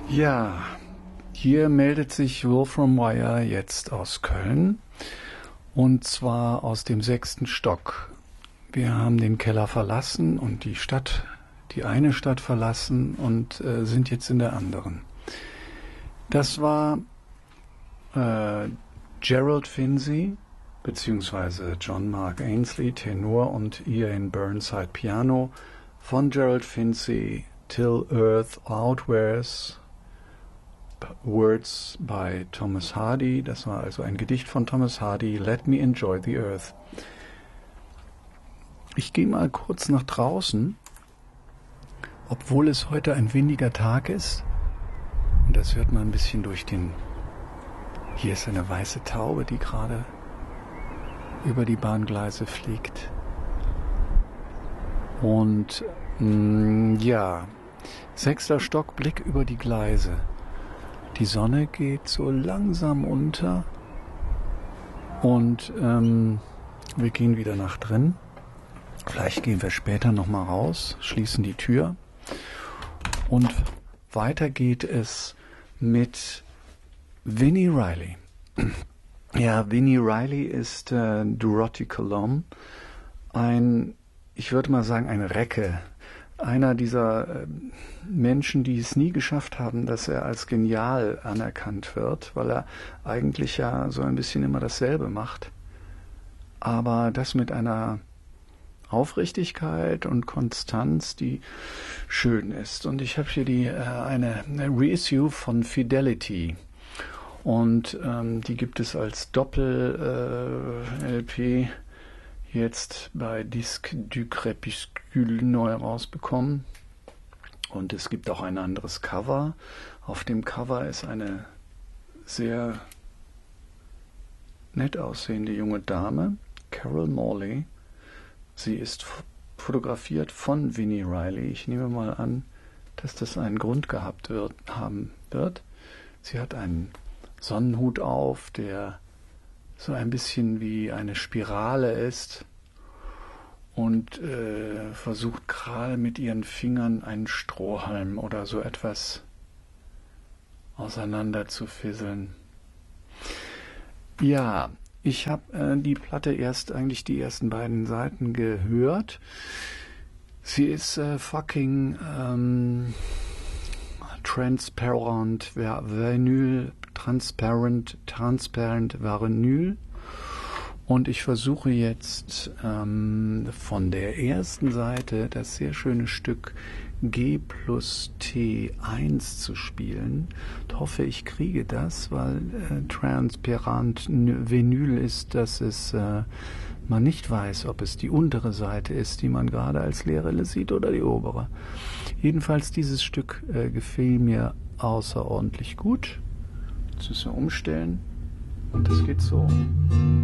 Ja, hier meldet sich Wolfram Wire jetzt aus Köln und zwar aus dem 6. Stock. Wir haben den Keller verlassen und die eine Stadt verlassen und sind jetzt in der anderen. Das war Gerald Finzi beziehungsweise John Mark Ainsley Tenor und Ian Burnside Piano von Gerald Finzi Till Earth Outwears, Words by Thomas Hardy. Das war also ein Gedicht von Thomas Hardy, Let Me Enjoy the Earth. Ich gehe mal kurz nach draußen, obwohl es heute ein windiger Tag ist. Und das hört man ein bisschen durch den... Hier ist eine weiße Taube, die gerade über die Bahngleise fliegt. Und ja, 6. Stock, Blick über die Gleise. Die Sonne geht so langsam unter und wir gehen wieder nach drin. Vielleicht gehen wir später nochmal raus, schließen die Tür und weiter geht es mit Vini Reilly. Ja, Vini Reilly ist Dorothy Colomb, ich würde mal sagen, ein Recke. Einer dieser Menschen, die es nie geschafft haben, dass er als genial anerkannt wird, weil er eigentlich ja so ein bisschen immer dasselbe macht. Aber das mit einer Aufrichtigkeit und Konstanz, die schön ist. Und ich habe hier eine Reissue von Fidelity. Und die gibt es als Doppel-LP jetzt bei Disque du Crépuscule neu rausbekommen. Und es gibt auch ein anderes Cover. Auf dem Cover ist eine sehr nett aussehende junge Dame, Carol Morley. Sie ist fotografiert von Vini Reilly. Ich nehme mal an, dass das einen Grund haben wird. Sie hat einen Sonnenhut auf, der so ein bisschen wie eine Spirale ist und versucht gerade mit ihren Fingern einen Strohhalm oder so etwas auseinander zu fisseln. Ja, ich habe die Platte eigentlich die ersten beiden Seiten gehört. Sie ist fucking transparent Vinyl, transparent Vinyl. Und ich versuche jetzt von der ersten Seite das sehr schöne Stück G plus T1 zu spielen. Ich hoffe, ich kriege das, weil transparent Vinyl ist, dass man nicht weiß, ob es die untere Seite ist, die man gerade als leere sieht, oder die obere. Jedenfalls, dieses Stück gefiel mir außerordentlich gut. Jetzt müssen wir umstellen und das geht so.